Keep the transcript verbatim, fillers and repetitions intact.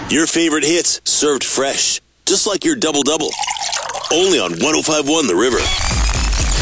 Your favorite hits served fresh, just like your double-double. Only on one oh five point one The River.